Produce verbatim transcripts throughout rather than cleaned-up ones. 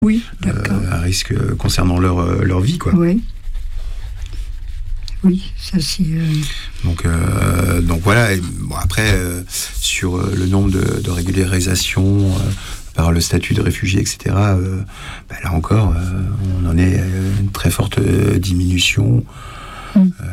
Oui, d'accord. Euh, à risque concernant leur, leur vie, quoi. Oui. Oui, ça c'est... Euh... Donc, euh, donc voilà, et, bon, après, euh, sur euh, le nombre de, de régularisations euh, par le statut de réfugié, et cetera, euh, bah, là encore, euh, on en est à une très forte euh, diminution. Mm. Euh,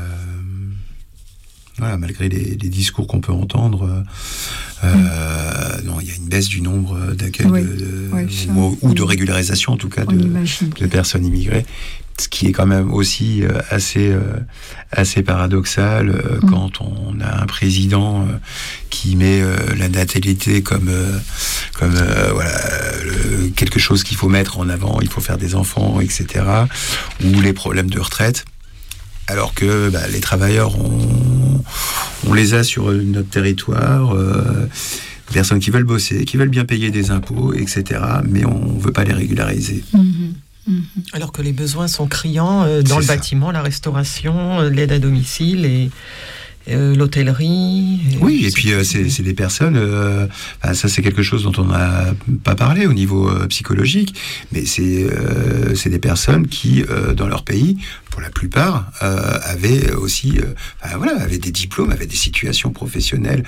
Voilà, malgré les, les discours qu'on peut entendre, euh, mmh. non, il y a une baisse du nombre d'accueils oui, de, de, oui, ça, ou, ou oui. de régularisation, en tout cas, de, de personnes immigrées. Ce qui est quand même aussi assez, assez paradoxal euh, mmh. quand on a un président euh, qui met euh, la natalité comme, euh, comme euh, voilà, le, quelque chose qu'il faut mettre en avant, il faut faire des enfants, et cetera, ou les problèmes de retraite. Alors que bah, les travailleurs, on, on les a sur notre territoire, euh, des personnes qui veulent bosser, qui veulent bien payer des impôts, et cetera, mais on ne veut pas les régulariser. Mmh, mmh. Alors que les besoins sont criants euh, dans C'est le ça. bâtiment, la restauration, euh, l'aide à domicile et... Euh, l'hôtellerie. Et oui, et puis euh, c'est, c'est des personnes, euh, bah, ça c'est quelque chose dont on n'a pas parlé au niveau euh, psychologique, mais c'est, euh, c'est des personnes qui, euh, dans leur pays, pour la plupart, euh, avaient aussi, euh, bah, voilà, avaient des diplômes, avaient des situations professionnelles,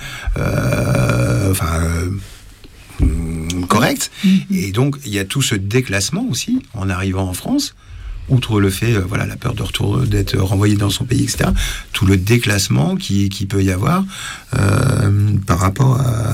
euh, enfin, euh, correctes. Mm-hmm. Et donc, il y a tout ce déclassement aussi, en arrivant en France, outre le fait, euh, voilà, la peur de retour, d'être renvoyé dans son pays, et cetera, tout le déclassement qui, qui peut y avoir euh, par rapport à,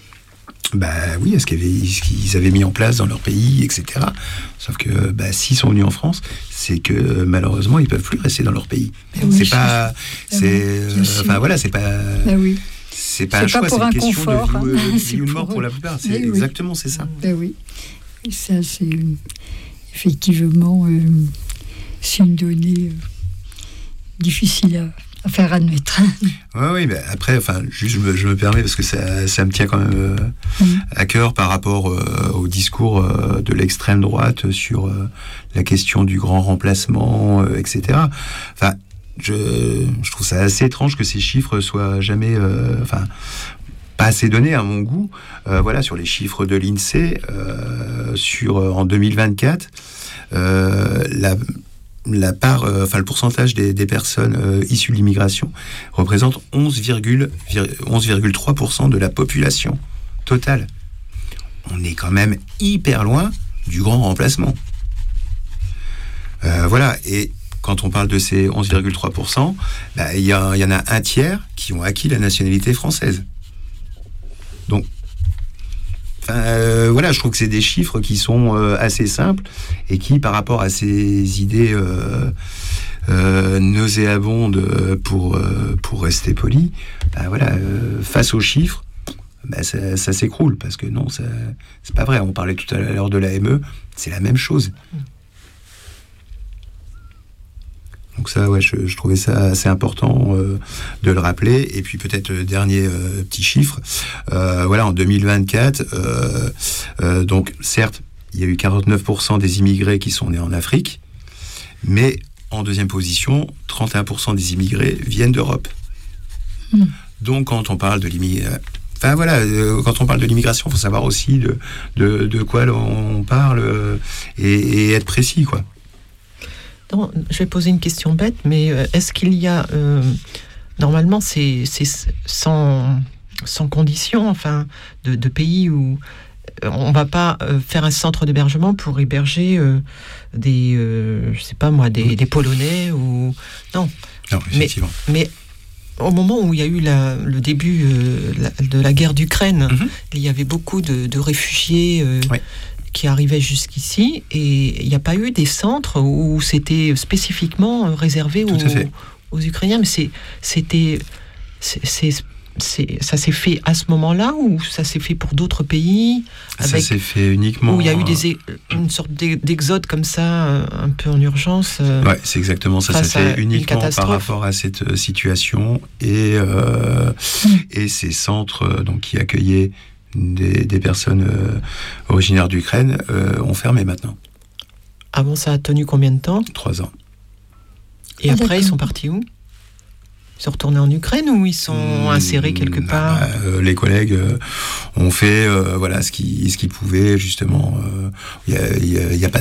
bah oui, à ce, avait, ce qu'ils avaient mis en place dans leur pays, et cetera. Sauf que bah, s'ils sont venus en France, c'est que malheureusement ils peuvent plus rester dans leur pays. Ben oui, c'est pas, c'est, enfin euh, voilà, c'est pas. Ben oui. C'est pas c'est un choix, pas pour c'est un une question confort, de vie, hein. vie ou de mort pour la plupart. C'est oui, exactement, oui. c'est ça. Ben oui. Et ça, c'est effectivement, euh, c'est une donnée euh, difficile à, à faire admettre. Oui, oui, mais après, enfin, juste, je me, je me permets parce que ça, ça me tient quand même euh, mmh. à cœur par rapport euh, au discours euh, de l'extrême droite sur euh, la question du grand remplacement, euh, et cetera. Enfin, je, je trouve ça assez étrange que ces chiffres soient jamais, euh, enfin, pas assez donnés à mon goût. Euh, voilà, sur les chiffres de l'INSEE, euh, sur en deux mille vingt-quatre, euh, la La part, euh, enfin le pourcentage des, des personnes euh, issues de l'immigration représente onze virgule trois pour cent de la population totale. On est quand même hyper loin du grand remplacement. Euh, voilà, et quand on parle de ces onze virgule trois pour cent, bah, y, y en a un tiers qui ont acquis la nationalité française. Donc, Enfin, euh, voilà, je trouve que c'est des chiffres qui sont euh, assez simples et qui, par rapport à ces idées euh, euh, nauséabondes pour, euh, pour rester poli, ben voilà, euh, face aux chiffres, ben ça, ça s'écroule parce que non, ça, c'est pas vrai. On parlait tout à l'heure de l'A M E, c'est la même chose. Donc ça, ouais, je, je trouvais ça assez important euh, de le rappeler. Et puis peut-être le dernier euh, petit chiffre. Euh, voilà, en deux mille vingt-quatre, euh, euh, donc certes, il y a eu quarante-neuf pour cent des immigrés qui sont nés en Afrique, mais en deuxième position, trente et un pour cent des immigrés viennent d'Europe. Mmh. Donc quand on parle de l'immigration, enfin voilà, euh, quand on parle de l'immigration, il faut savoir aussi de, de, de quoi on parle euh, et, et être précis, quoi. Non, je vais poser une question bête, mais est-ce qu'il y a... Euh, normalement, c'est, c'est sans, sans condition, enfin, de, de pays où on ne va pas euh, faire un centre d'hébergement pour héberger euh, des, euh, je sais pas moi, des, des Polonais ou... Non, non effectivement. Mais, mais au moment où il y a eu la, le début euh, la, de la guerre d'Ukraine, mm-hmm. il y avait beaucoup de, de réfugiés... Euh, oui. qui arrivaient jusqu'ici, et il n'y a pas eu des centres où c'était spécifiquement réservé aux, aux Ukrainiens, mais c'est, c'était, c'est, c'est, c'est, ça s'est fait à ce moment-là, ou ça s'est fait pour d'autres pays avec, ça s'est fait uniquement... Où il y a eu des, une sorte d'exode comme ça, un peu en urgence. Ouais, c'est exactement ça, ça s'est fait uniquement par rapport à cette situation, et, euh, mmh. et ces centres donc, qui accueillaient Des, des personnes euh, originaires d'Ukraine euh, ont fermé maintenant. Ah bon, ça a tenu combien de temps ? Trois ans. Et ah, après, d'accord. Ils sont partis où ? Ils sont retournés en Ukraine ou ils sont insérés quelque part? Bah, euh, les collègues euh, ont fait euh, voilà ce qu'ils ce qu'ils pouvaient justement. Il euh, y a, y a, y a pas